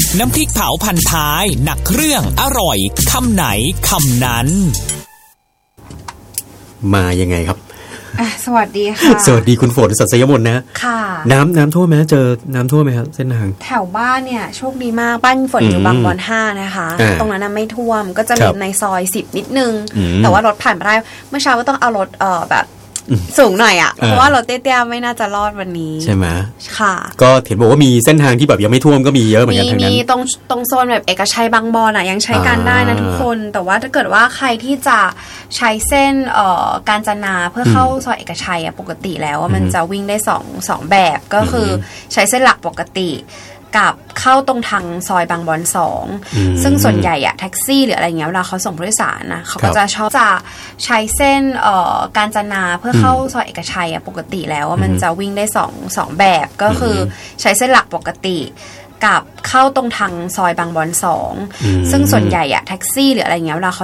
น้ำพริกเผาพันท้ายหนักเครื่องอร่อยคำไหนคำนั้นมายังไงครับสวัสดีค่ะสวัสดีคุณฝนสัตยมนนะค่ะน้ำท่วมไหมเจอน้ำท่วมไหมครับเส้นทางแถวบ้านเนี่ยโชคดีมากบ้านฝนอยู่บางบอน5นะคะตรงนั้นไม่ท่วมก็จะมีในซอย10นิดนึงแต่ว่ารถผ่านมาได้เมื่อเช้าก็ต้องเอารถแบบสูงหน่อยเพราะว่ารถเตี้ยๆไม่น่าจะรอดวันนี้ใช่ไหมค่ะก็เห็นบอกว่ามีเส้นทางที่แบบยังไม่ท่วมก็มีเยอะเหมือนกันทางนั้นมีตรงโซนแบบเอกชัยบางบอนยังใช้การได้นะทุกคนแต่ว่าถ้าเกิดว่าใครที่จะใช้เส้นกาญจนาเพื่อเข้าซอยเอกชัยปกติแล้วมันจะวิ่งได้สองแบบก็คือใช้เส้นหลักปกติกับเข้าตรงทางซอยบางบอน2ซึ่งส่วนใหญ่แท็กซี่หรืออะไรเงี้ยเวลาเขาส่งผู้โดยสารนะเขาก็จะชอบจะใช้เส้นกาญจนาเพื่อเข้าซอยเอกชัยปกติแล้วมันจะวิ่งได้สองแบบก็คือใช้เส้นหลักปกติกับเข้าตรงทางซอยบางบอน2ซึ่งส่วนใหญ่แท็กซี่หรืออะไรเงี้ยเวลาเขา